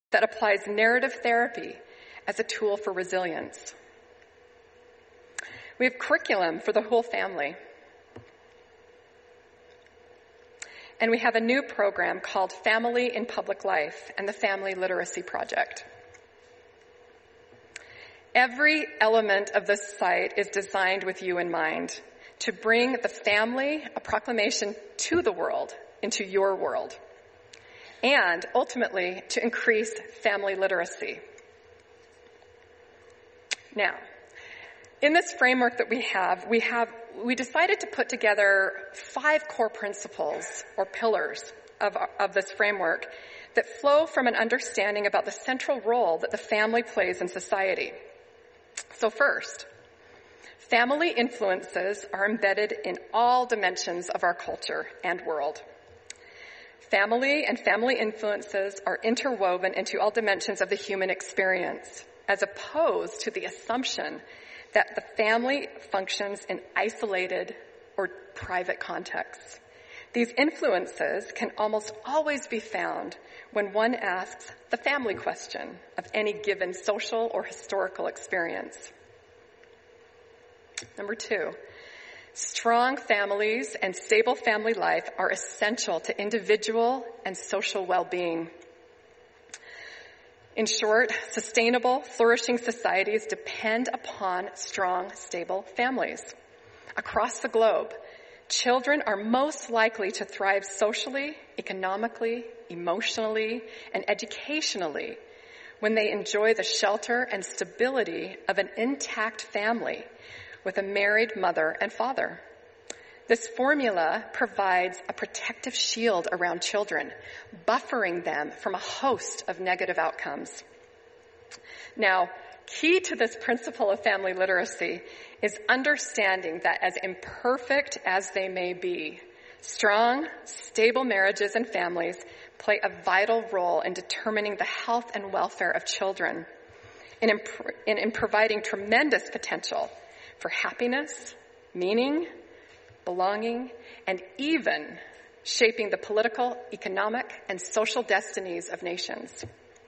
that applies narrative therapy as a tool for resilience. We have curriculum for the whole family. And we have a new program called Family in Public Life and the Family Literacy Project. Every element of this site is designed with you in mind, to bring the family, a proclamation to the world, into your world, and ultimately to increase family literacy. Now, in this framework that we decided to put together 5 core principles or pillars of this framework that flow from an understanding about the central role that the family plays in society. So first, family influences are embedded in all dimensions of our culture and world. Family and family influences are interwoven into all dimensions of the human experience, as opposed to the assumption that the family functions in isolated or private contexts. These influences can almost always be found when one asks the family question of any given social or historical experience. Number 2, strong families and stable family life are essential to individual and social well-being. In short, sustainable, flourishing societies depend upon strong, stable families. Across the globe, children are most likely to thrive socially, economically, emotionally, and educationally when they enjoy the shelter and stability of an intact family with a married mother and father. This formula provides a protective shield around children, buffering them from a host of negative outcomes. Now, key to this principle of family literacy is understanding that as imperfect as they may be, strong, stable marriages and families play a vital role in determining the health and welfare of children, in providing tremendous potential for happiness, meaning, belonging, and even shaping the political, economic, and social destinies of nations.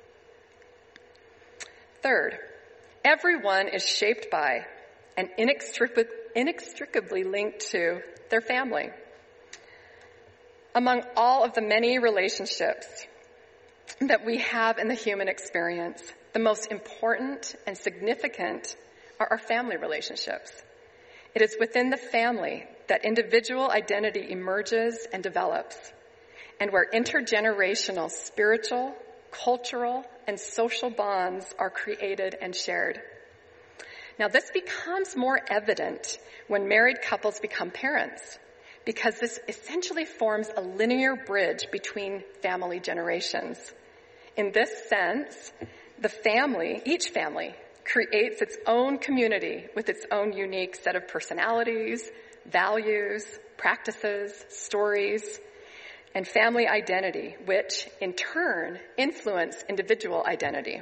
Third, everyone is shaped by and inextricably linked to their family. Among all of the many relationships that we have in the human experience, the most important and significant are our family relationships. It is within the family that individual identity emerges and develops, and where intergenerational spiritual, cultural, and social bonds are created and shared. Now, this becomes more evident when married couples become parents, because this essentially forms a linear bridge between family generations. In this sense, each family creates its own community with its own unique set of personalities, values, practices, stories, and family identity, which in turn influence individual identity.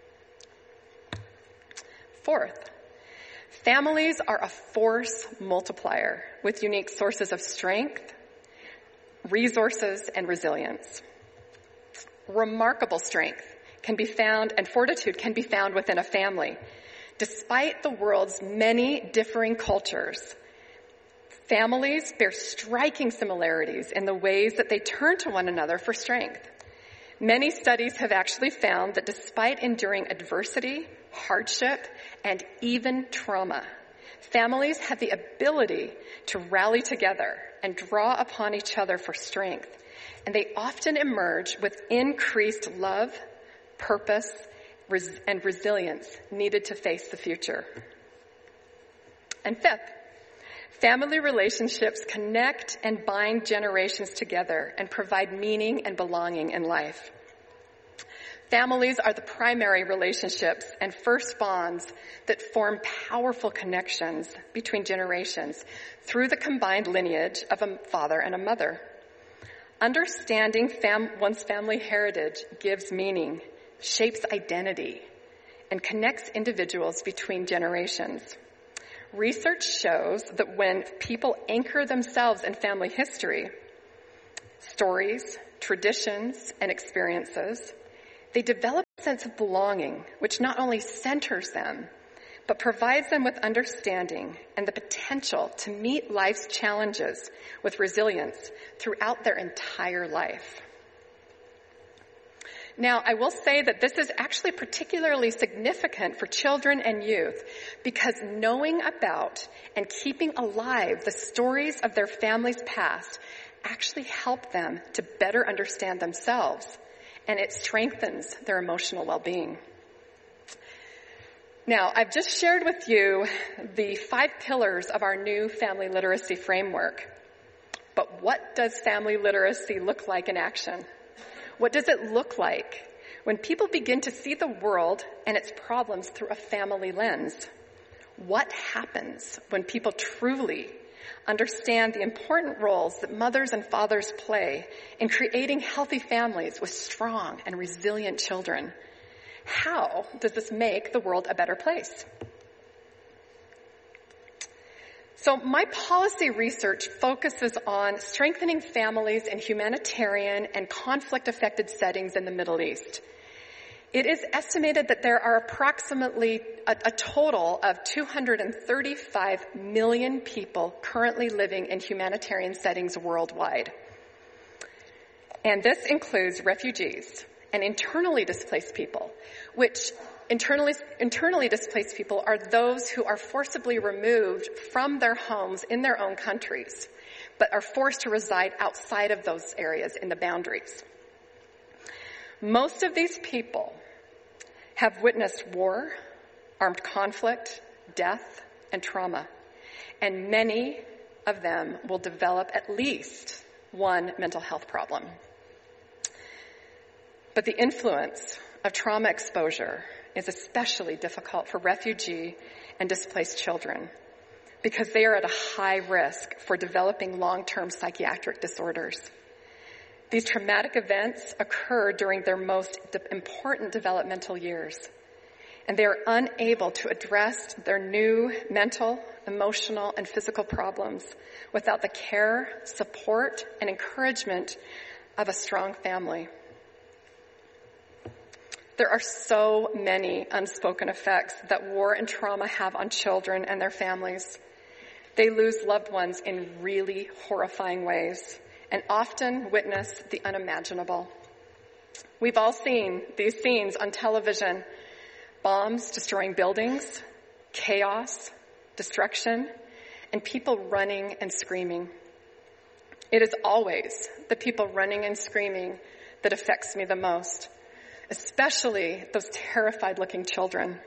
Fourth, families are a force multiplier with unique sources of strength, resources, and resilience. Remarkable strength can be found, and fortitude can be found within a family. Despite the world's many differing cultures, families bear striking similarities in the ways that they turn to one another for strength. Many studies have actually found that despite enduring adversity, hardship, and even trauma, families have the ability to rally together and draw upon each other for strength, and they often emerge with increased love, purpose, and resilience needed to face the future. And fifth, family relationships connect and bind generations together and provide meaning and belonging in life. Families are the primary relationships and first bonds that form powerful connections between generations through the combined lineage of a father and a mother. Understanding one's family heritage gives meaning, shapes identity, and connects individuals between generations. Research shows that when people anchor themselves in family history, stories, traditions, and experiences, they develop sense of belonging, which not only centers them, but provides them with understanding and the potential to meet life's challenges with resilience throughout their entire life. Now, I will say that this is actually particularly significant for children and youth because knowing about and keeping alive the stories of their family's past actually help them to better understand themselves, and it strengthens their emotional well-being. Now, I've just shared with you the 5 pillars of our new family literacy framework. But what does family literacy look like in action? What does it look like when people begin to see the world and its problems through a family lens? What happens when people truly understand the important roles that mothers and fathers play in creating healthy families with strong and resilient children? How does this make the world a better place? So my policy research focuses on strengthening families in humanitarian and conflict-affected settings in the Middle East. It is estimated that there are approximately a total of 235 million people currently living in humanitarian settings worldwide. And this includes refugees and internally displaced people, which internally displaced people are those who are forcibly removed from their homes in their own countries, but are forced to reside outside of those areas in the boundaries. Most of these people have witnessed war, armed conflict, death, and trauma, and many of them will develop at least one mental health problem. But the influence of trauma exposure is especially difficult for refugee and displaced children because they are at a high risk for developing long-term psychiatric disorders. These traumatic events occur during their most important developmental years, and they are unable to address their new mental, emotional, and physical problems without the care, support, and encouragement of a strong family. There are so many unspoken effects that war and trauma have on children and their families. They lose loved ones in really horrifying ways and often witness the unimaginable. We've all seen these scenes on television: bombs destroying buildings, chaos, destruction, and people running and screaming. It is always the people running and screaming that affects me the most, especially those terrified-looking children.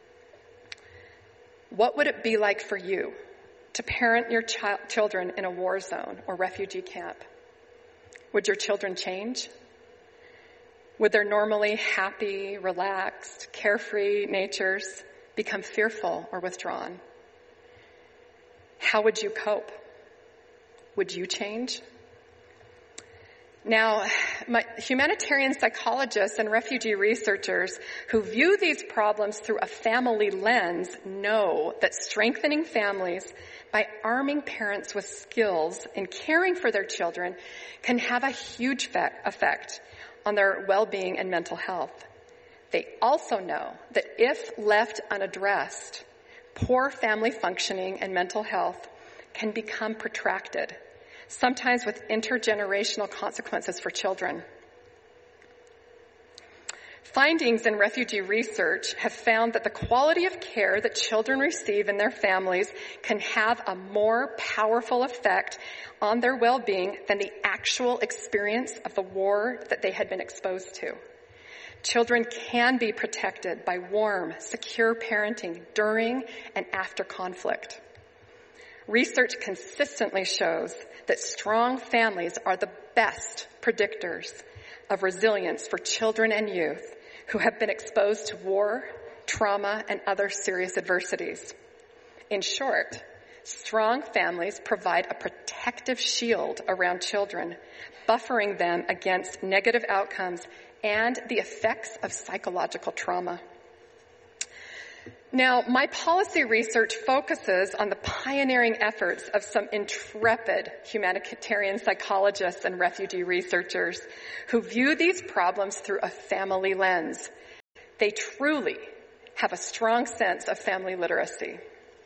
What would it be like for you to parent your children in a war zone or refugee camp? Would your children change? Would their normally happy, relaxed, carefree natures become fearful or withdrawn? How would you cope? Would you change? Now, humanitarian psychologists and refugee researchers who view these problems through a family lens know that strengthening families by arming parents with skills in caring for their children can have a huge effect on their well-being and mental health. They also know that if left unaddressed, poor family functioning and mental health can become protracted, sometimes with intergenerational consequences for children. Findings in refugee research have found that the quality of care that children receive in their families can have a more powerful effect on their well-being than the actual experience of the war that they had been exposed to. Children can be protected by warm, secure parenting during and after conflict. Research consistently shows that strong families are the best predictors of resilience for children and youth who have been exposed to war, trauma, and other serious adversities. In short, strong families provide a protective shield around children, buffering them against negative outcomes and the effects of psychological trauma. Now, my policy research focuses on the pioneering efforts of some intrepid humanitarian psychologists and refugee researchers who view these problems through a family lens they truly have a strong sense of family literacy.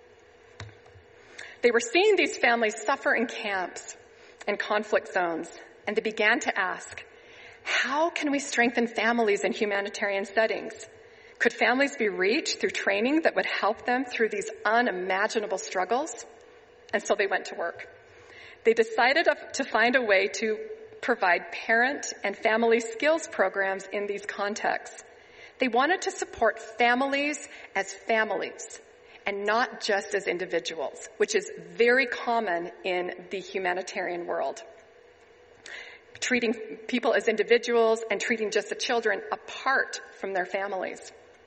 They were seeing these families suffer in camps and conflict zones, and they began to ask, how can we strengthen families in humanitarian settings? Could families be reached through training that would help them through these unimaginable struggles? And so they went to work. They decided to find a way to provide parent and family skills programs in these contexts. They wanted to support families as families and not just as individuals, which is very common in the humanitarian world. Treating people as individuals and treating just the children apart from their families.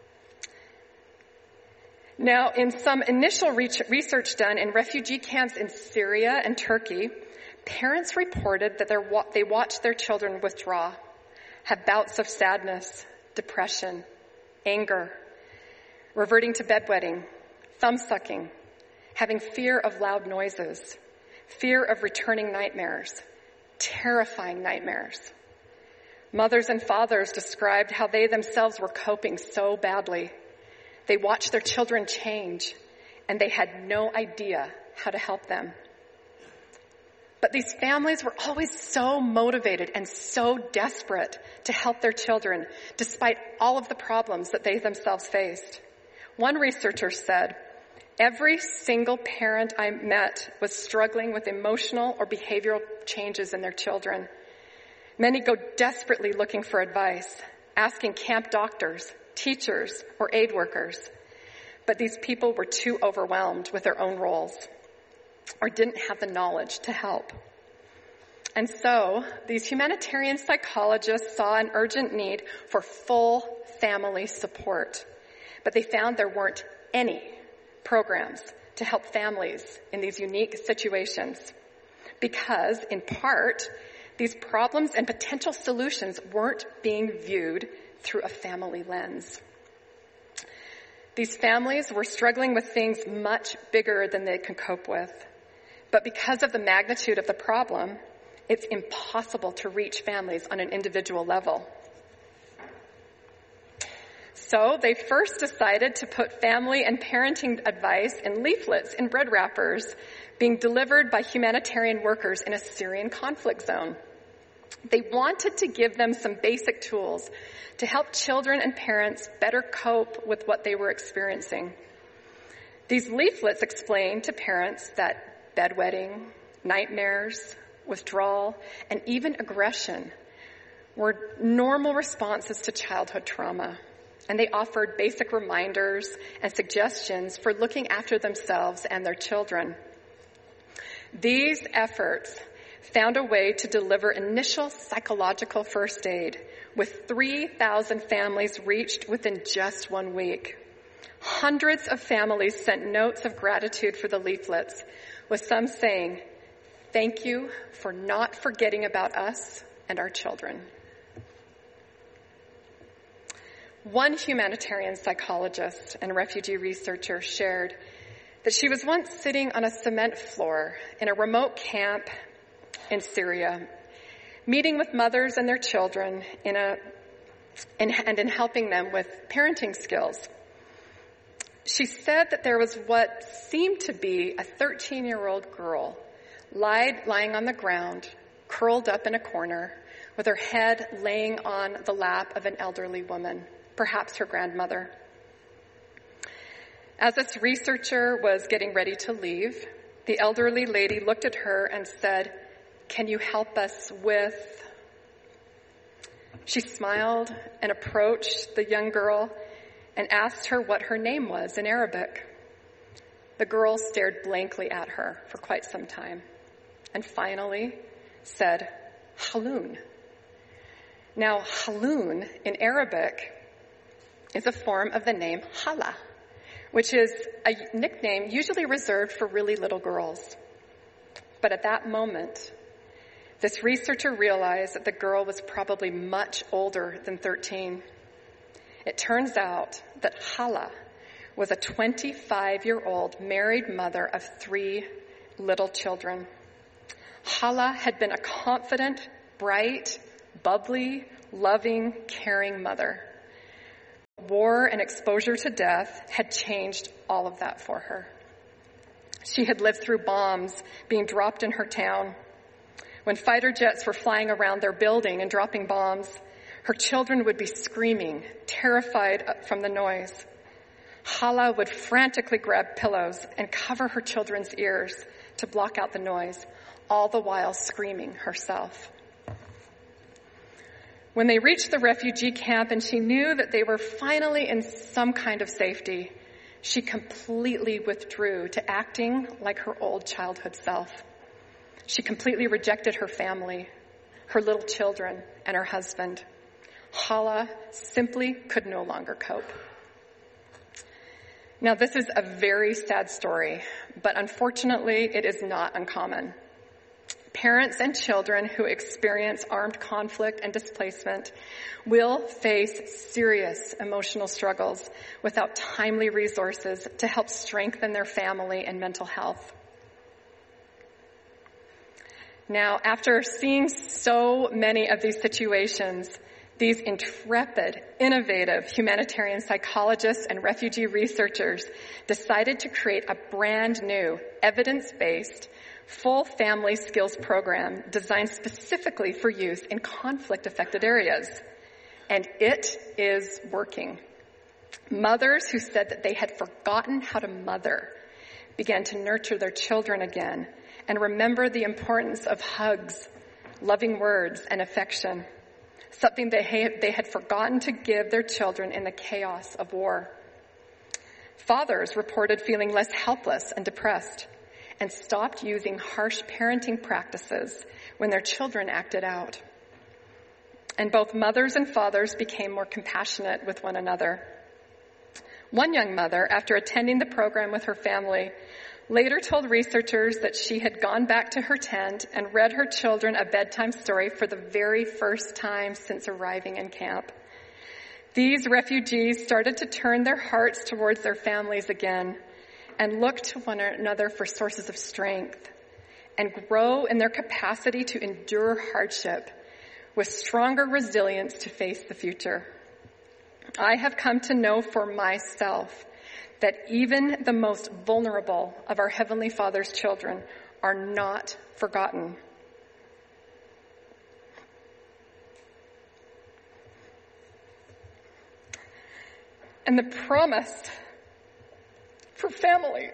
Now, in some initial research done in refugee camps in Syria and Turkey, parents reported that they watched their children withdraw, have bouts of sadness, depression, anger, reverting to bedwetting, thumb-sucking, having fear of loud noises, fear of returning nightmares, terrifying nightmares. Mothers and fathers described how they themselves were coping so badly. They watched their children change, and they had no idea how to help them. But these families were always so motivated and so desperate to help their children, despite all of the problems that they themselves faced. One researcher said, every single parent I met was struggling with emotional or behavioral changes in their children. Many go desperately looking for advice, asking camp doctors, teachers, or aid workers. But these people were too overwhelmed with their own roles or didn't have the knowledge to help. And so, these humanitarian psychologists saw an urgent need for full family support. But they found there weren't any programs to help families in these unique situations because, in part, these problems and potential solutions weren't being viewed through a family lens. These families were struggling with things much bigger than they could cope with. But because of the magnitude of the problem, it's impossible to reach families on an individual level. So they first decided to put family and parenting advice in leaflets in bread wrappers being delivered by humanitarian workers in a Syrian conflict zone. They wanted to give them some basic tools to help children and parents better cope with what they were experiencing. These leaflets explained to parents that bedwetting, nightmares, withdrawal, and even aggression were normal responses to childhood trauma. And they offered basic reminders and suggestions for looking after themselves and their children. These efforts found a way to deliver initial psychological first aid, with 3,000 families reached within just 1 week. Hundreds of families sent notes of gratitude for the leaflets, with some saying, "Thank you for not forgetting about us and our children." One humanitarian psychologist and refugee researcher shared that she was once sitting on a cement floor in a remote camp in Syria, meeting with mothers and their children in helping them with parenting skills. She said that there was what seemed to be a 13-year-old girl lying on the ground, curled up in a corner, with her head laying on the lap of an elderly woman, perhaps her grandmother. As this researcher was getting ready to leave, the elderly lady looked at her and said, "Can you help us with?" She smiled and approached the young girl and asked her what her name was in Arabic. The girl stared blankly at her for quite some time and finally said, "Haloon." Now, Haloon in Arabic is a form of the name Hala, which is a nickname usually reserved for really little girls. But at that moment, this researcher realized that the girl was probably much older than 13. It turns out that Hala was a 25-year-old married mother of 3 little children. Hala had been a confident, bright, bubbly, loving, caring mother. war and exposure to death had changed all of that for her. She had lived through bombs being dropped in her town. When fighter jets were flying around their building and dropping bombs, her children would be screaming, terrified from the noise. Hala would frantically grab pillows and cover her children's ears to block out the noise, all the while screaming herself. When they reached the refugee camp and she knew that they were finally in some kind of safety, she completely withdrew to acting like her old childhood self. She completely rejected her family, her little children, and her husband. Hala simply could no longer cope. Now, this is a very sad story, but unfortunately, it is not uncommon. Parents and children who experience armed conflict and displacement will face serious emotional struggles without timely resources to help strengthen their family and mental health. Now, after seeing so many of these situations, these intrepid, innovative humanitarian psychologists and refugee researchers decided to create a brand new, evidence-based, full family skills program designed specifically for youth in conflict-affected areas. And it is working. Mothers who said that they had forgotten how to mother began to nurture their children again and remember the importance of hugs, loving words, and affection, something they had forgotten to give their children in the chaos of war. Fathers reported feeling less helpless and depressed and stopped using harsh parenting practices when their children acted out. And both mothers and fathers became more compassionate with one another. One young mother, after attending the program with her family, later told researchers that she had gone back to her tent and read her children a bedtime story for the very first time since arriving in camp. These refugees started to turn their hearts towards their families again and look to one another for sources of strength and grow in their capacity to endure hardship with stronger resilience to face the future. I have come to know for myself that even the most vulnerable of our Heavenly Father's children are not forgotten. And the promise for families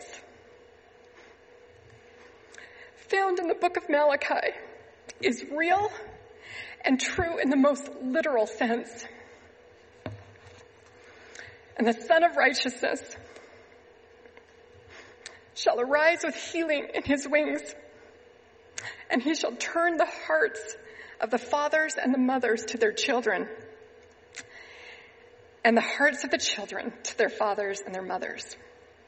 found in the book of Malachi is real and true in the most literal sense. And the Son of Righteousness shall arise with healing in his wings, and he shall turn the hearts of the fathers and the mothers to their children, and the hearts of the children to their fathers and their mothers.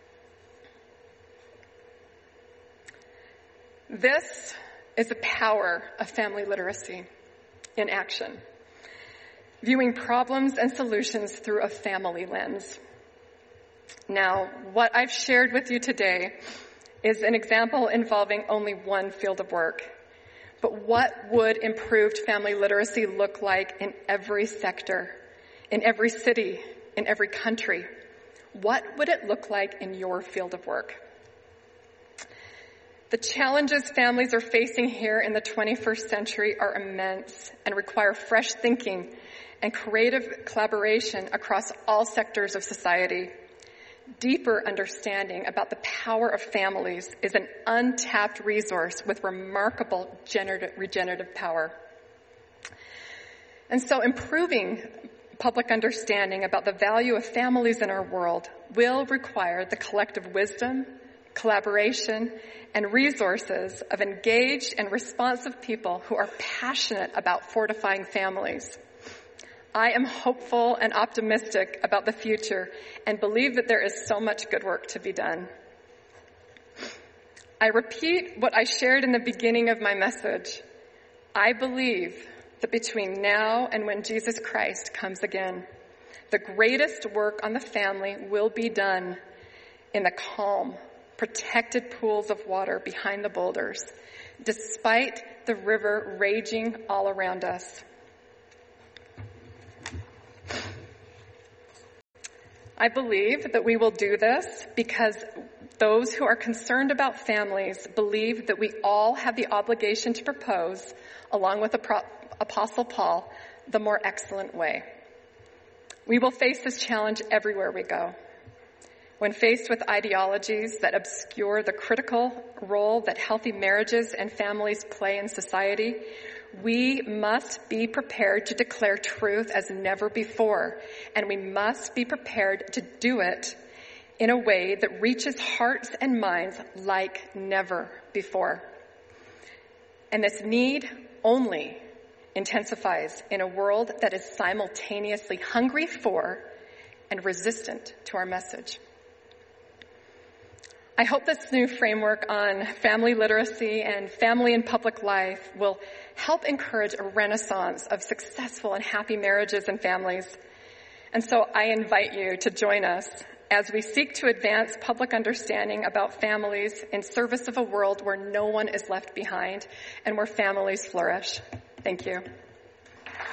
This is the power of family literacy in action, viewing problems and solutions through a family lens. Now, what I've shared with you today is an example involving only one field of work. But what would improved family literacy look like in every sector, in every city, in every country? What would it look like in your field of work? The challenges families are facing here in the 21st century are immense and require fresh thinking and creative collaboration across all sectors of society. Deeper understanding about the power of families is an untapped resource with remarkable regenerative power. And so improving public understanding about the value of families in our world will require the collective wisdom, collaboration, and resources of engaged and responsive people who are passionate about fortifying families. I am hopeful and optimistic about the future and believe that there is so much good work to be done. I repeat what I shared in the beginning of my message. I believe that between now and when Jesus Christ comes again, the greatest work on the family will be done in the calm, protected pools of water behind the boulders, despite the river raging all around us. I believe that we will do this because those who are concerned about families believe that we all have the obligation to propose, along with Apostle Paul, the more excellent way. We will face this challenge everywhere we go. When faced with ideologies that obscure the critical role that healthy marriages and families play in society, we must be prepared to declare truth as never before, and we must be prepared to do it in a way that reaches hearts and minds like never before. And this need only intensifies in a world that is simultaneously hungry for and resistant to our message. I hope this new framework on family literacy and family in public life will help encourage a renaissance of successful and happy marriages and families. And so I invite you to join us as we seek to advance public understanding about families in service of a world where no one is left behind and where families flourish. Thank you.